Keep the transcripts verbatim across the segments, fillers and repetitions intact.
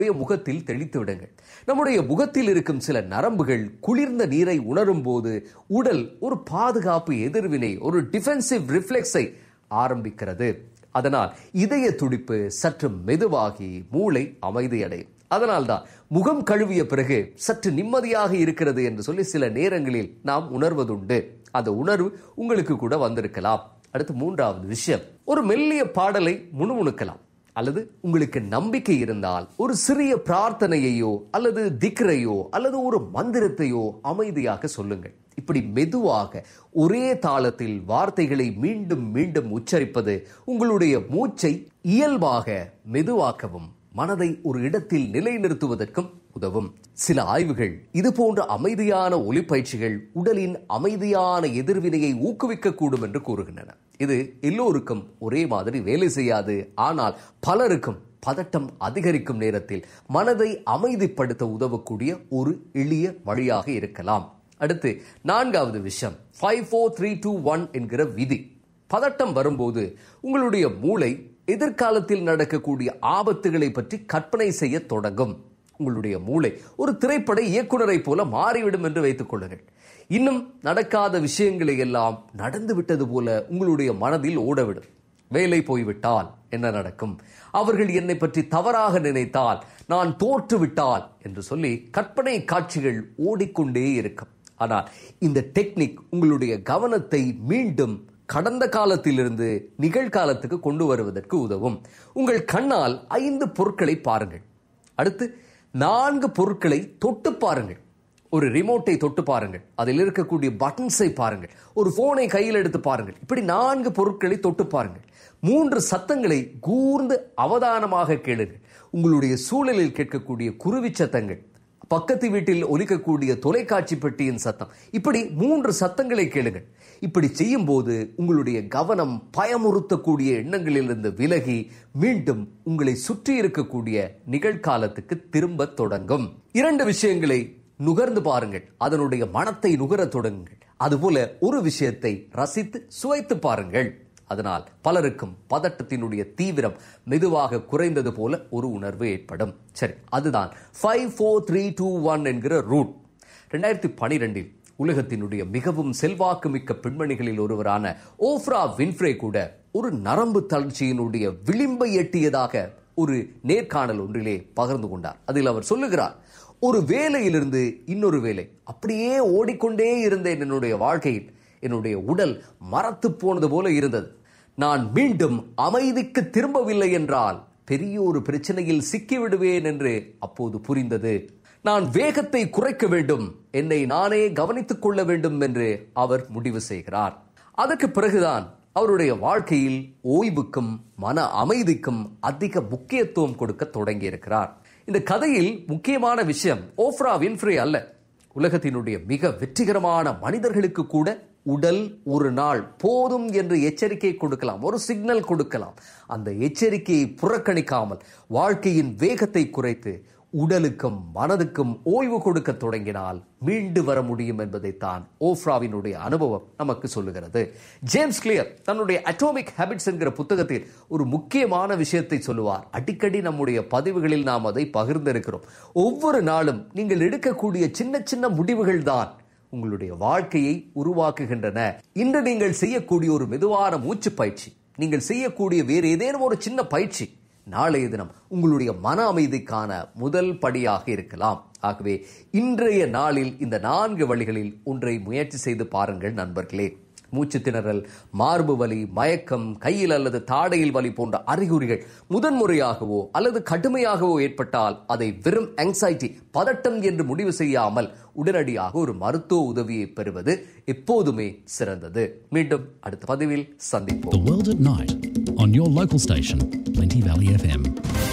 முகத்தில் தெளித்து விடுங்கள். நம்முடைய முகத்தில் இருக்கும் சில நரம்புகள் குளிர்ந்த நீரை உணரும் போது உடல் ஒரு பாதுகாப்பு எதிர்வினை, ஒரு டிஃபென்சிவ் ரிஃப்ளெக்ஸை ஆரம்பிக்கிறது. அதனால் இதய துடிப்பு சற்று மெதுவாகி மூளை அமைதியடையும். அதனால்தான் முகம் கழுவிய பிறகு சற்று நிம்மதியாக இருக்கிறது என்று சொல்லி சில நேரங்களில் நாம் உணர்வதுண்டு. அந்த உணர்வு உங்களுக்கு கூட வந்திருக்கலாம். அடுத்து மூன்றாவது விஷயம், ஒரு மெல்லிய பாடலை முணுமுணுக்கலாம். அல்லது உங்களுக்கு நம்பிக்கை இருந்தால் ஒரு சிறிய பிரார்த்தனையையோ அல்லது திக்ரையோ அல்லது ஒரு மந்திரத்தையோ அமைதியாக சொல்லுங்கள். இப்படி மெதுவாக ஒரே தாளத்தில் வார்த்தைகளை மீண்டும் மீண்டும் உச்சரிப்பது உங்களுடைய மூச்சை இயல்பாக மெதுவாக்கவும் மனதை ஒரு இடத்தில் நிலைநிறுத்துவதற்கும் உதவும். சில ஆய்வுகள் இது போன்ற அமைதியான ஒலிப்பயிற்சிகள் உடலின் அமைதியான எதிர்வினையை ஊக்குவிக்கக்கூடும் என்று கூறுகின்றன. இது எல்லோருக்கும் ஒரே மாதிரி வேலை செய்யாது. ஆனால் பலருக்கும் பதட்டம் அதிகரிக்கும் நேரத்தில் மனதை அமைதிப்படுத்த உதவக்கூடிய ஒரு எளிய வழியாக இருக்கலாம். அடுத்து நான்காவது விஷயம், five four three two one என்கிற விதி. பதட்டம் வரும்போது உங்களுடைய மூளை எதிர்காலத்தில் நடக்கக்கூடிய ஆபத்துகளை பற்றி கற்பனை செய்ய தொடங்கும். உங்களுடைய மூளை ஒரு திரைப்பட இயக்குனரை போல மாறிவிடும் என்று வைத்துக் கொள்ளுங்கள். இன்னும் நடக்காத விஷயங்களை எல்லாம் நடந்து விட்டது போல உங்களுடைய மனதில் ஓடவிடும். வேலை போய்விட்டால் என்ன நடக்கும், அவர்கள் என்னை பற்றி தவறாக நினைத்தால், நான் தோற்று விட்டால் என்று சொல்லி கற்பனை காட்சிகள் ஓடிக்கொண்டே இருக்கும். ஆனால் இந்த டெக்னிக் உங்களுடைய கவனத்தை மீண்டும் கடந்த காலத்திலிருந்து நிகழ்காலத்துக்கு கொண்டு வருவதற்கு உதவும். உங்கள் கண்ணால் ஐந்து பொருட்களை பாருங்கள். அடுத்து நான்கு பொருட்களை தொட்டு பாருங்கள். ஒரு ரிமோட்டை தொட்டு பாருங்கள், அதில் இருக்கக்கூடிய பட்டன்ஸை பாருங்கள். ஒரு போனை கையில் எடுத்து பாருங்கள். இப்படி நான்கு பொருட்களை தொட்டு பாருங்கள். மூன்று சத்தங்களை கூர்ந்து அவதானமாக கேளுங்கள். உங்களுடைய சூழலில் கேட்கக்கூடிய குருவி சத்தங்கள், பக்கத்து வீட்டில் ஒலிக்கக்கூடிய தொலைக்காட்சி பெட்டியின் சத்தம், இப்படி மூன்று சத்தங்களை கேளுங்கள். இப்படி செய்யும் போது உங்களுடைய கவனம் பயமுறுத்தக்கூடிய எண்ணங்களிலிருந்து விலகி மீண்டும் உங்களை சுற்றி இருக்கக்கூடிய நிகழ்காலத்துக்கு திரும்ப தொடங்கும். இரண்டு விஷயங்களை நுகர்ந்து பாருங்கள், அதனுடைய மனத்தை நுகர தொடங்குங்கள். அதுபோல ஒரு விஷயத்தை ரசித்து சுவைத்து பாருங்கள். அதனால் பலருக்கும் பதட்டத்தினுடைய தீவிரம் மெதுவாக குறைந்தது போல ஒரு உணர்வு ஏற்படும். சரி, அதுதான் five four three two one என்கிற ரூட். ரெண்டாயிரத்தி பனிரெண்டில் உலகத்தினுடைய மிகவும் செல்வாக்கு மிக்க பெண்மணிகளில் ஒருவரான ஓப்ரா வின்ஃப்ரே கூட ஒரு நரம்பு தளர்ச்சியினுடைய விளிம்பை எட்டியதாக ஒரு நேர்காணல் ஒன்றிலே பகிர்ந்து கொண்டார். அதில் அவர் சொல்லுகிறார், ஒரு வேலையிலிருந்து இன்னொரு வேலை அப்படியே ஓடிக்கொண்டே இருந்தேன். என்னுடைய வாழ்க்கையில் என்னுடைய உடல் மரத்து போனது போல இருந்தது. நான் மீண்டும் அமைதிக்கு திரும்பவில்லை என்றால் பெரிய ஒரு பிரச்சனையில் சிக்கிவிடுவேன் என்று அப்போது புரிந்தது. நான் வேகத்தை குறைக்க வேண்டும், என்னை நானே கவனித்துக் கொள்ள வேண்டும் என்று அவர் முடிவு செய்கிறார். அதற்கு பிறகுதான் அவருடைய வாழ்க்கையில் ஓய்வுக்கும் மன அமைதிக்கும் அதிக முக்கியத்துவம் கொடுக்க தொடங்கி இருக்கிறார். இந்த கதையில் முக்கியமான விஷயம் ஓப்ரா வின்ஃப்ரே அல்ல. உலகத்தினுடைய மிக வெற்றிகரமான மனிதர்களுக்கு கூட உடல் ஒரு நாள் போதும் என்று எச்சரிக்கை கொடுக்கலாம், ஒரு சிக்னல் கொடுக்கலாம். அந்த எச்சரிக்கையை புறக்கணிக்காமல் வாழ்க்கையின் வேகத்தை குறைத்து உடலுக்கும் மனதுக்கும் ஓய்வு கொடுக்க தொடங்கினால் மீண்டு வர முடியும் என்பதைத்தான் ஓப்ராவினுடைய அனுபவம் நமக்கு சொல்லுகிறது. ஜேம்ஸ் கிளியர் தன்னுடைய அட்டோமிக் ஹேபிட்ஸ் என்கிற புத்தகத்தில் ஒரு முக்கியமான விஷயத்தை சொல்லுவார். அடிக்கடி நம்முடைய பதிவுகளில் நாம் அதை பகிர்ந்திருக்கிறோம். ஒவ்வொரு நாளும் நீங்கள் எடுக்கக்கூடிய சின்ன சின்ன முடிவுகள் தான் உங்களுடைய வாழ்க்கையை உருவாக்குகின்றன. இன்று நீங்கள் செய்யக்கூடிய ஒரு மெதுவான மூச்சு பயிற்சி, நீங்கள் செய்யக்கூடிய வேறு ஏதேனும் ஒரு சின்ன பயிற்சி நாளைய தினம் உங்களுடைய மன அமைதிக்கான முதல் படியாக இருக்கலாம். ஆகவே இன்றைய நாளில் இந்த நான்கு வழிகளில் ஒன்றை முயற்சி செய்து பாருங்கள் நண்பர்களே. மூச்சு திணறல், மார்பு வலி, மயக்கம், கையில் அல்லது தாடையில் வலி போன்ற அறிகுறிகள் முதன்முறையாகவோ அல்லது கடுமையாகவோ ஏற்பட்டால் அதை வெறும் ஆங்ஸைட்டி, பதட்டம் என்று முடிவு செய்யாமல் உடனடியாக ஒரு மருத்துவ உதவியை பெறுவது எப்போதுமே சிறந்தது. மீண்டும் அடுத்த பதிவில் சந்திப்போம். The World at Night on your local station, Plenty Valley F M.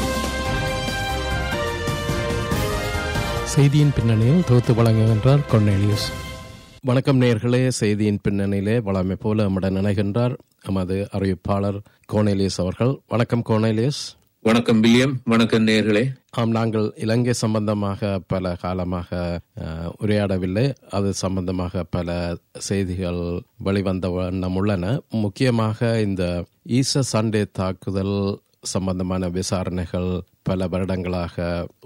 செய்தியின் பின்னணியில் தொகுத்து வழங்குகின்றார் கொர்னேலியஸ். வணக்கம் நேயர்களே. செய்தியின் பின்னணியிலே வளமை போல நம்முடன் இணைகின்றார் எமது அறிவிப்பாளர் கொர்னேலியஸ் அவர்கள். வணக்கம் கொர்னேலியஸ். வணக்கம் வில்லியம். வணக்கம் நேயர்களே. ஆம், நாங்கள் இலங்கை சம்பந்தமாக பல காலமாக உரையாடவில்லை. அது சம்பந்தமாக பல செய்திகள் வெளிவந்த வண்ணம் உள்ளன. முக்கியமாக இந்த ஈஸ்டர் சண்டே தாக்குதல் சம்பந்தமான விசாரணைகள் பல வருடங்களாக